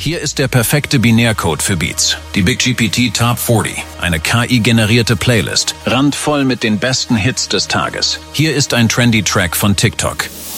Hier ist der perfekte Binärcode für Beats. Die BigGPT Top 40, eine KI-generierte Playlist, randvoll mit den besten Hits des Tages. Hier ist ein trendy Track von TikTok.